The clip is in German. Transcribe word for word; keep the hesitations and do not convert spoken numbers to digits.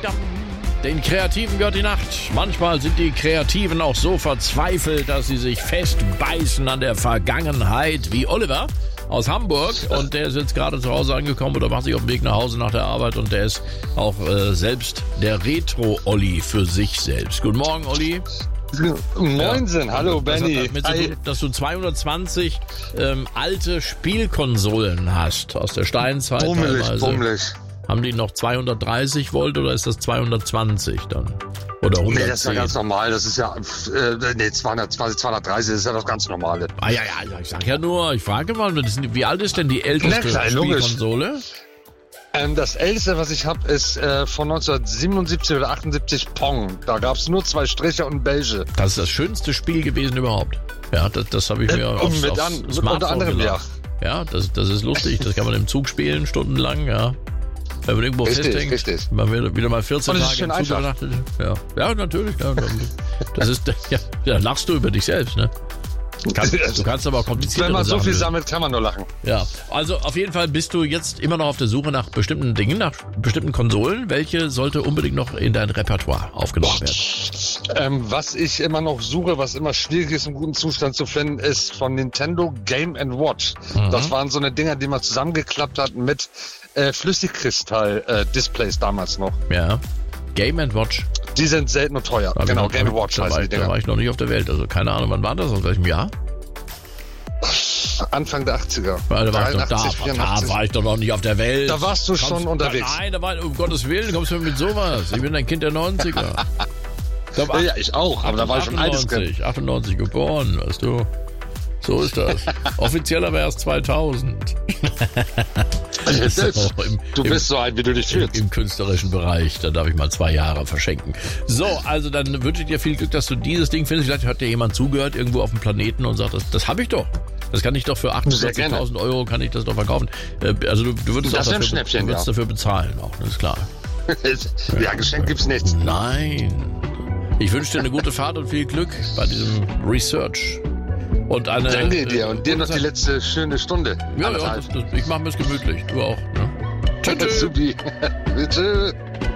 Wegner. Den Kreativen gehört die Nacht. Manchmal sind die Kreativen auch so verzweifelt, dass sie sich festbeißen an der Vergangenheit, wie Oliver aus Hamburg. Und der ist jetzt gerade zu Hause angekommen oder macht sich auf den Weg nach Hause nach der Arbeit. Und der ist auch äh, selbst der Retro-Olli für sich selbst. Guten Morgen, Olli. Moinsen, ja. Hallo das Benny. Hat damit zu tun, dass du zweihundertzwanzig ähm, alte Spielkonsolen hast aus der Steinzeit. Bummelig, teilweise. bummelig. Haben die noch zweihundertdreißig Volt oder ist das zweihundertzwanzig dann? Oder hundertzehn? Nee, das ist ja ganz normal. Das ist ja, äh, nee, zweihundertzwanzig, zweihundertreißig, das ist ja das ganz Normale. Ah ja, ja, ich sag ja nur, ich frage mal, wie alt ist denn die älteste Na klar, Spielkonsole? Ähm, das älteste, was ich habe, ist äh, von neunzehnhundertsiebenundsiebzig oder achtundsiebzig Pong. Da gab es nur zwei Striche und ein Beige. Das ist das schönste Spiel gewesen überhaupt. Ja, das, das habe ich mir äh, aufs, mit aufs an, Smartphone unter anderem, gelacht. Ja, ja das, das ist lustig. Das kann man im Zug spielen, stundenlang, ja. Wenn man irgendwo richtig, festhängt, richtig. man wird wieder mal vierzehn Tage im Zug übernachtet. Ja. ja, natürlich. Ja, das ist, ja, da lachst du über dich selbst, ne? Kann, du kannst aber auch kompliziert. Wenn man so Sachen viel lösen. sammelt, kann man nur lachen. Ja, also auf jeden Fall bist du jetzt immer noch auf der Suche nach bestimmten Dingen, nach bestimmten Konsolen. Welche sollte unbedingt noch in dein Repertoire aufgenommen werden? Ähm, was ich immer noch suche, was immer schwierig ist, im guten Zustand zu finden, ist von Nintendo Game and Watch. Mhm. Das waren so eine Dinger, die man zusammengeklappt hat mit äh, Flüssigkristall-Displays äh, damals noch. Ja, Game and Watch. Die sind selten und teuer. Da genau, noch, Game and Watch da heißen war, die ich, Dinger. da war ich noch nicht auf der Welt, also keine Ahnung, wann war das, aus welchem Jahr? Anfang der achtziger. Weil da, war ich doch, da, vierundachtzig. da war ich doch noch nicht auf der Welt. Da warst du kommst, schon unterwegs. Da, nein, da war, um Gottes Willen, kommst du mit sowas. Ich bin ein Kind der neunziger. Ich glaub, ja, ich auch, aber da war ich schon altes Kind. achtundneunzig geboren, weißt du. So ist das. Offizieller wäre es zweitausend. So, im, du bist im, so alt, wie du dich fühlst. Im, Im künstlerischen Bereich, da darf ich mal zwei Jahre verschenken. So, also dann wünsche ich dir viel Glück, dass du dieses Ding findest. Vielleicht hat dir jemand zugehört irgendwo auf dem Planeten und sagt, das, das habe ich doch. Das kann ich doch für achtundvierzigtausend Euro kann ich das doch verkaufen. Also du, du würdest, das auch dafür, du würdest ja. dafür bezahlen auch, das ist klar. Ja, Geschenk gibt's nichts. Nein. Ich wünsche dir eine gute Fahrt und viel Glück bei diesem Research. Und eine, Danke dir und dir noch die letzte schöne Stunde. Ja, ja das, das, ich mache mir's gemütlich. Du auch. Ne? Tschüss. Tschüss.